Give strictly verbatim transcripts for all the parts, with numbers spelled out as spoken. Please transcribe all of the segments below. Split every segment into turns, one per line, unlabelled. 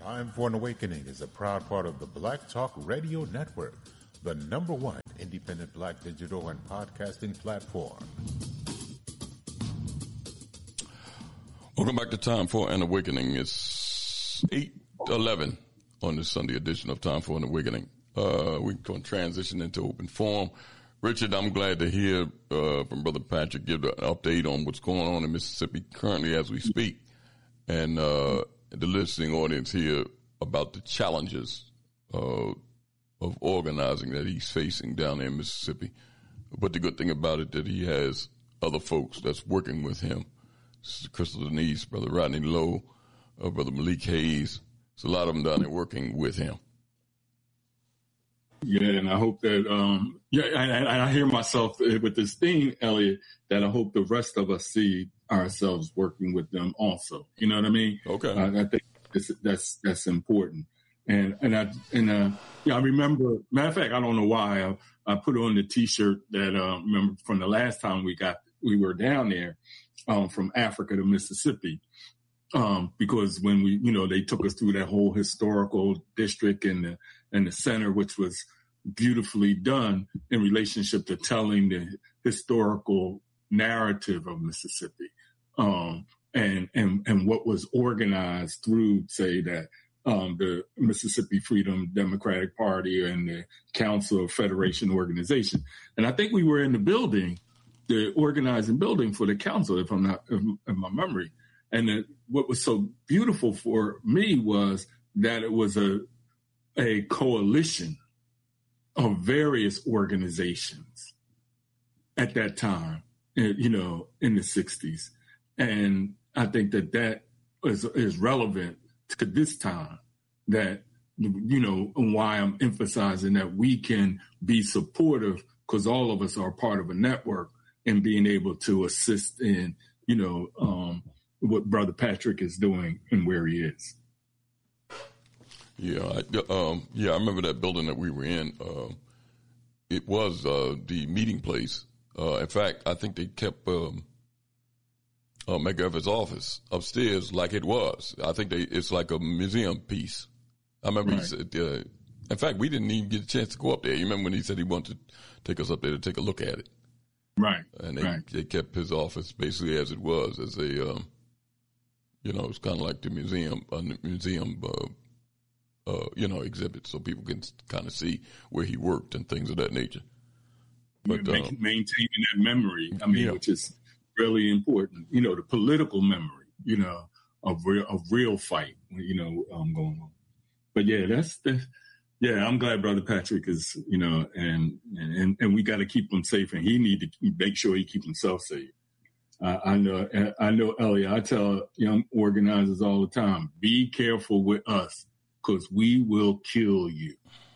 Time for an Awakening is a proud part of the Black Talk Radio Network, the number one independent black digital and podcasting platform.
Welcome back to Time for an Awakening. It's eight eleven on this Sunday edition of Time for an Awakening. Uh, we're going to transition into open forum. Richard, I'm glad to hear uh, from Brother Patrick give an update on what's going on in Mississippi currently as we speak. And uh, the listening audience here about the challenges uh, of organizing that he's facing down there in Mississippi. But the good thing about it that he has other folks that's working with him. Sister Crystal Denise, Brother Rodney Lowe, uh, Brother Malik Hayes. There's a lot of them down there working with him.
Yeah, and I hope that, um, yeah, and I, I hear myself with this thing, Elliot, that I hope the rest of us see ourselves working with them also. You know what I mean?
Okay.
I, I think it's, that's that's important. And and I and uh, yeah, I remember. Matter of fact, I don't know why I, I put on the T-shirt that uh, remember from the last time we got we were down there, um, from Africa to Mississippi. Um, because when we, you know, they took us through that whole historical district and the, and the center, which was beautifully done in relationship to telling the historical narrative of Mississippi, um, and, and, and what was organized through, say, that, um, the Mississippi Freedom Democratic Party and the Council of Federation Organization. And I think we were in the building, the organizing building for the council, if I'm not, if, if my memory. And it, what was so beautiful for me was that it was a a coalition of various organizations at that time, you know, in the sixties. And I think that that is, is relevant to this time, that, you know, and why I'm emphasizing that we can be supportive, because all of us are part of a network, and being able to assist in, you know, um, what Brother Patrick is doing and where he is.
Yeah, I, um, yeah, I remember that building that we were in. Uh, it was uh, the meeting place. Uh, in fact, I think they kept um, uh, McGovern's office upstairs like it was. I think they it's like a museum piece. I remember right. He said, uh, in fact, we didn't even get a chance to go up there. You remember when he said he wanted to take us up there to take a look at it?
Right.
And they,
right.
they kept his office basically as it was, as a, um, you know, it's kind of like the museum, uh, museum, uh, uh, you know, exhibit, so people can kind of see where he worked and things of that nature. But
yeah,
uh,
maintaining that memory, I mean,
yeah.
which is really important. You know, the political memory, you know, of real, of real fight, you know, um, going on. But yeah, that's the. Yeah, I'm glad Brother Patrick is, you know, and and and we got to keep him safe, and he need to make sure he keep himself safe. Uh, I know, I know, Elliot. I tell young organizers all the time: be careful with us, because we will kill you.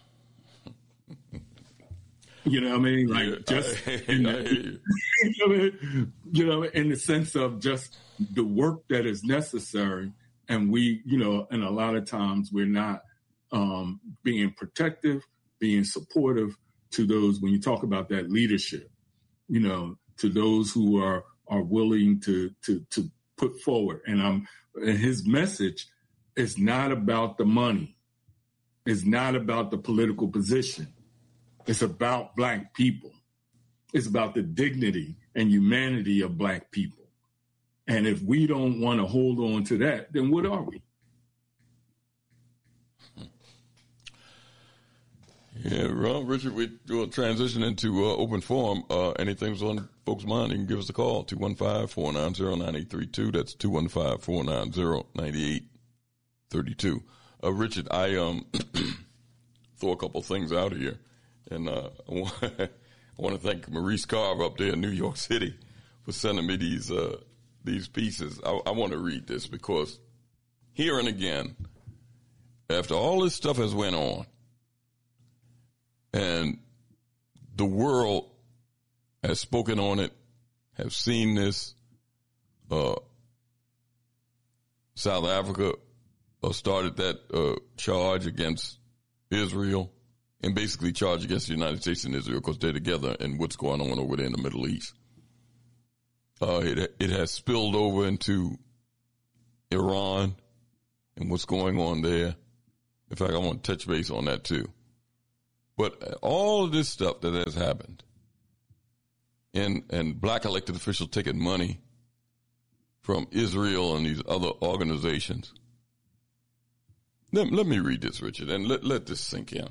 You know what I mean? Like
yeah,
just
I,
in the, you, know, you know, in the sense of just the work that is necessary, and we, you know, and a lot of times we're not. Um, being protective, being supportive to those, when you talk about that leadership, you know, to those who are, are willing to, to, to put forward. And um, and his message is not about the money. It's not about the political position. It's about Black people. It's about the dignity and humanity of Black people. And if we don't want to hold on to that, then what are we?
Yeah, well, Richard, we do a transition into uh, open forum. Uh, anything's on folks' mind, you can give us a call, two one five, four nine zero, nine eight three two. That's two one five, four nine zero, nine eight three two. Uh, Richard, I um throw a couple things out here, and uh, I, want, I want to thank Maurice Carver up there in New York City for sending me these uh, these pieces. I, I want to read this because here and again, after all this stuff has went on, and the world has spoken on it, have seen this. Uh, South Africa uh, started that uh, charge against Israel, and basically charge against the United States and Israel because they're together in what's going on over there in the Middle East. Uh, it it has spilled over into Iran, and what's going on there. In fact, I want to touch base on that too. But all of this stuff that has happened, and, and black elected officials taking money from Israel and these other organizations. Let, let me read this, Richard, and let, let this sink in.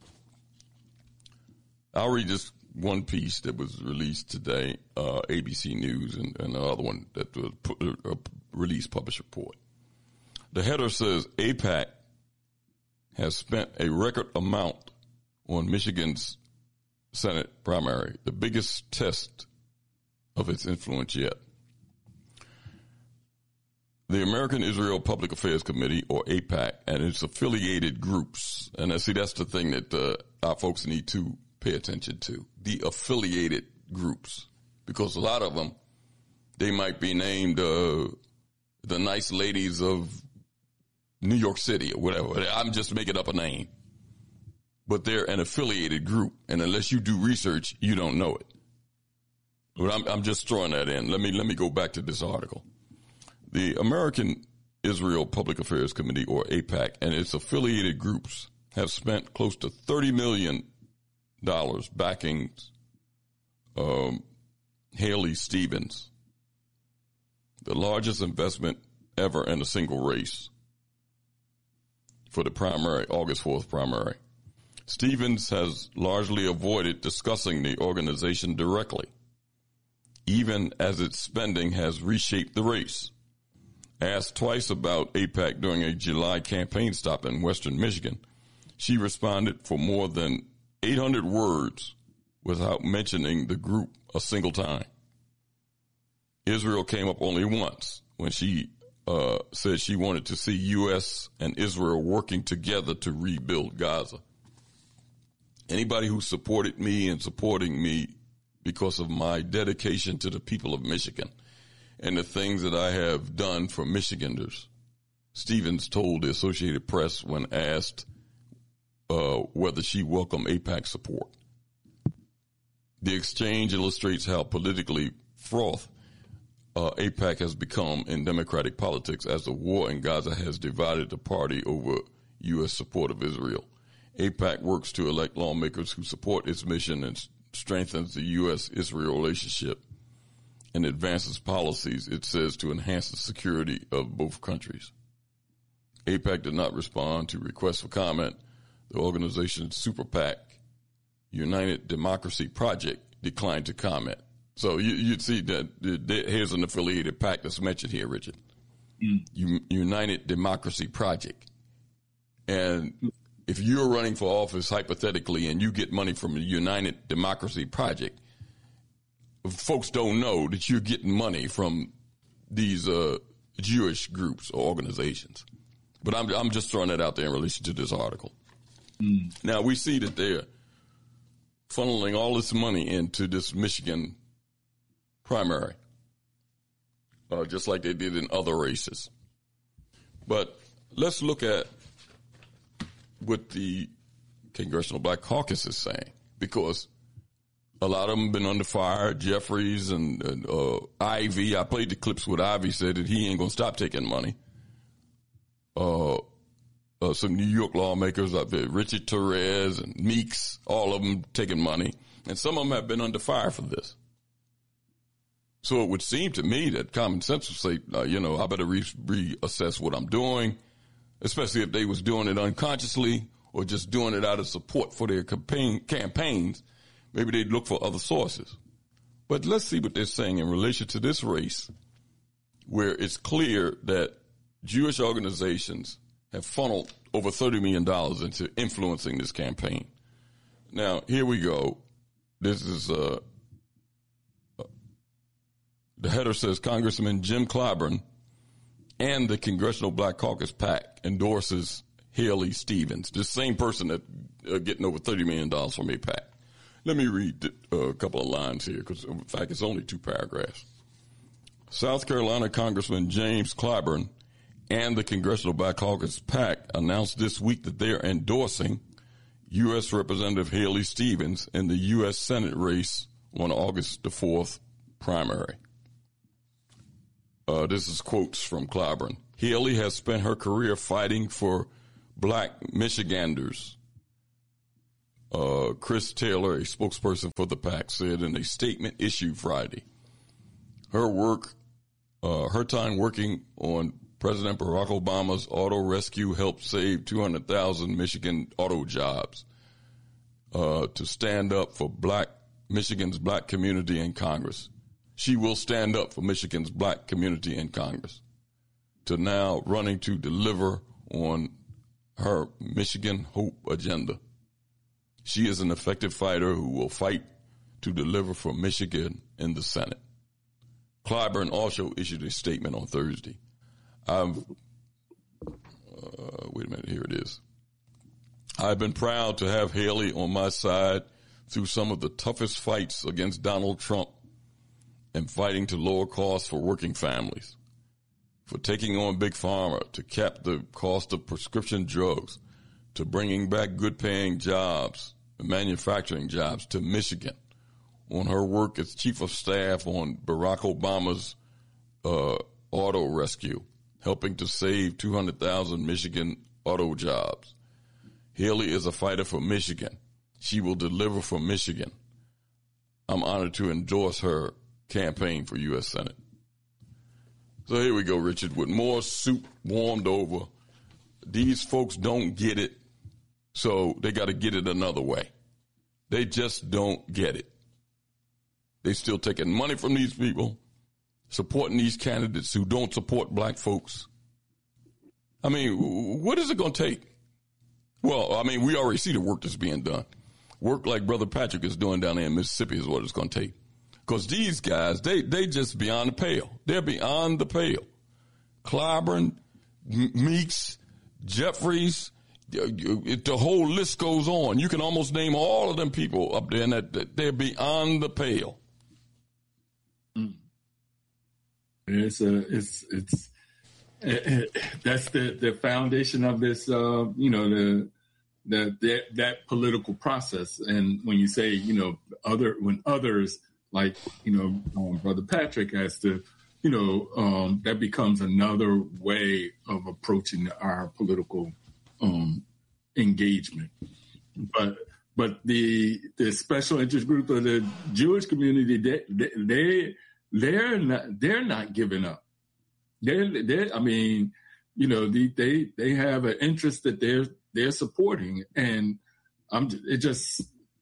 I'll read this one piece that was released today, uh, A B C News, and, and another one that was put, uh, released Published Report. The header says AIPAC has spent a record amount on Michigan's Senate primary, the biggest test of its influence yet. The American Israel Public Affairs Committee, or AIPAC, and its affiliated groups, and I see that's the thing that uh, our folks need to pay attention to, the affiliated groups, because a lot of them, they might be named uh, the nice ladies of New York City or whatever. I'm just making up a name. But they're an affiliated group, and unless you do research, you don't know it. But I'm, I'm just throwing that in. Let me let me go back to this article. The American Israel Public Affairs Committee, or AIPAC, and its affiliated groups have spent close to thirty million dollars backing um, Haley Stevens, the largest investment ever in a single race for the primary, August fourth primary. Stevens has largely avoided discussing the organization directly, even as its spending has reshaped the race. Asked twice about AIPAC during a July campaign stop in western Michigan, she responded for more than eight hundred words without mentioning the group a single time. Israel came up only once when she uh, said she wanted to see U S and Israel working together to rebuild Gaza. Anybody who supported me and supporting me because of my dedication to the people of Michigan and the things that I have done for Michiganders, Stevens told the Associated Press when asked uh, whether she welcomed AIPAC support. The exchange illustrates how politically fraught uh, AIPAC has become in Democratic politics as the war in Gaza has divided the party over U S support of Israel. AIPAC works to elect lawmakers who support its mission and strengthens the U S Israel relationship and advances policies it says to enhance the security of both countries. AIPAC did not respond to requests for comment. The organization's super PAC, United Democracy Project, declined to comment. So you, you'd see that here's an affiliated PAC that's mentioned here, Richard. Mm. United Democracy Project. And if you're running for office hypothetically and you get money from the United Democracy Project, folks don't know that you're getting money from these uh, Jewish groups or organizations. But I'm I'm just throwing that out there in relation to this article. Mm. Now, we see that they're funneling all this money into this Michigan primary, uh, just like they did in other races. But let's look at what the Congressional Black Caucus is saying, because a lot of them have been under fire. Jeffries and, and uh, Ivey. I played the clips with Ivey said that he ain't going to stop taking money. Uh, uh, some New York lawmakers, like Richard Torres and Meeks, all of them taking money. And some of them have been under fire for this. So it would seem to me that common sense would say, uh, you know, I better re- reassess what I'm doing, especially if they was doing it unconsciously or just doing it out of support for their campaign campaigns. Maybe they'd look for other sources. But let's see what they're saying in relation to this race, where it's clear that Jewish organizations have funneled over thirty million dollars into influencing this campaign. Now, here we go. This is, uh, the header says Congressman Jim Clyburn and the Congressional Black Caucus PAC endorses Haley Stevens, the same person that uh, getting over thirty million dollars from AIPAC. Let me read uh, a couple of lines here, because in fact it's only two paragraphs. South Carolina Congressman James Clyburn and the Congressional Black Caucus PAC announced this week that they are endorsing U S Representative Haley Stevens in the U S Senate race on August the fourth primary. Uh, this is quotes from Clyburn. Haley has spent her career fighting for black Michiganders. Uh, Chris Taylor, a spokesperson for the PAC, said in a statement issued Friday, her work, uh, her time working on President Barack Obama's auto rescue helped save two hundred thousand Michigan auto jobs, uh, to stand up for black, Michigan's black community in Congress. She will stand up for Michigan's black community in Congress, to now running to deliver on her Michigan Hope agenda. She is an effective fighter who will fight to deliver for Michigan in the Senate. Clyburn also issued a statement on Thursday. I've, uh, wait a minute, here it is. I've been proud to have Haley on my side through some of the toughest fights against Donald Trump and fighting to lower costs for working families, for taking on Big Pharma to cap the cost of prescription drugs, to bringing back good-paying jobs, manufacturing jobs to Michigan, on her work as chief of staff on Barack Obama's uh, auto rescue, helping to save two hundred thousand Michigan auto jobs. Haley is a fighter for Michigan. She will deliver for Michigan. I'm honored to endorse her campaign for U S Senate. So here we go, Richard, with more soup warmed over. These folks don't get it, so they got to get it another way. They just don't get it. They still taking money from these people, supporting these candidates who don't support black folks. I mean, what is it going to take? Well, I mean, we already see the work that's being done. Work like Brother Patrick is doing down there in Mississippi is what it's going to take. Because these guys, they they just beyond the pale. They're beyond the pale. Clyburn, Meeks, Jeffries, it, the whole list goes on. You can almost name all of them people up there, and that, that they're beyond the pale.
Mm. It's a, it's it's it, it, that's the, the foundation of this. Uh, you know the. The, that that political process. And when you say, you know, other, when others like, you know, um, Brother Patrick has to, you know, um, that becomes another way of approaching our political um, engagement. But but the the special interest group of the Jewish community, they they they're not they're not giving up. They're they I mean, you know, the, they they have an interest that they're they're supporting, and I'm. It just.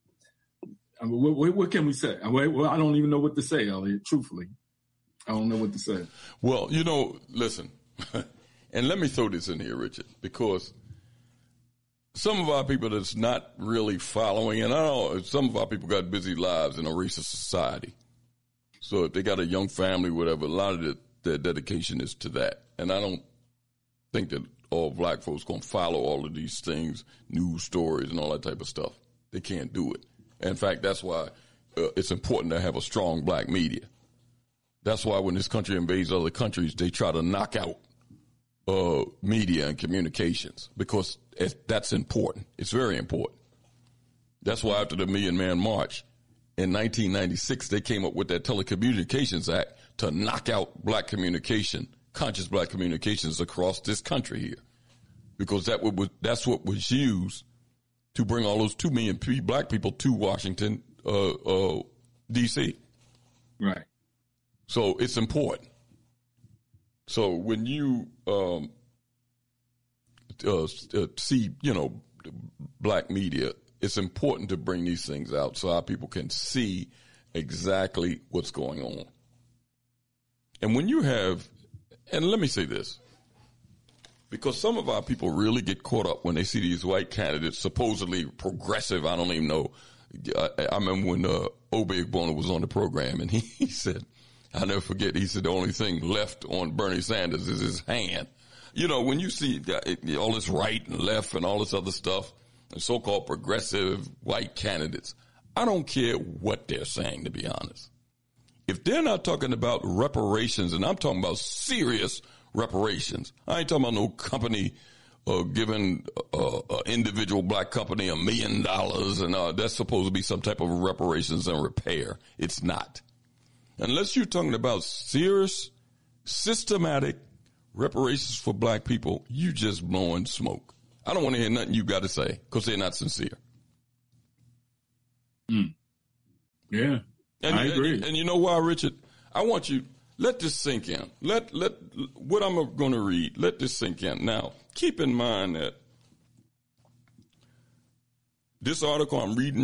I mean, what, what can we say? Well, I don't even know what to say, Elliot. Truthfully, I don't know what to say.
Well, you know, listen, and let me throw this in here, Richard, because some of our people that's not really following, and I don't know, some of our people got busy lives in a racist society. So if they got a young family, whatever, a lot of the, their dedication is to that, and I don't think that all black folks going to follow all of these things, news stories and all that type of stuff. They can't do it. In fact, that's why uh, it's important to have a strong black media. That's why when this country invades other countries, they try to knock out uh, media and communications, because it, that's important. It's very important. That's why after the Million Man March in nineteen ninety-six, they came up with that Telecommunications Act to knock out black communication, conscious black communications across this country here, because that was, that's what was used to bring all those two million black people to Washington, uh, uh, D C.
Right.
So it's important. So when you um, uh, uh, see, you know, black media, it's important to bring these things out so our people can see exactly what's going on. And when you have, and let me say this, because some of our people really get caught up when they see these white candidates, supposedly progressive. I don't even know. I, I remember when uh, Obey Bonner was on the program, and he, he said, I'll never forget, he said the only thing left on Bernie Sanders is his hand. You know, when you see all this right and left and all this other stuff, and so-called progressive white candidates, I don't care what they're saying, to be honest. If they're not talking about reparations, and I'm talking about serious reparations, I ain't talking about no company uh, giving uh, an individual black company a million dollars, and uh, that's supposed to be some type of reparations and repair. It's not. Unless you're talking about serious systematic reparations for black people, you just blowing smoke. I don't want to hear nothing you got to say because they're not sincere.
Mm. Yeah,
and,
I agree.
And, and you know why, Richard? I want you, let this sink in. Let, let, what I'm going to read, let this sink in. Now, keep in mind that this article I'm reading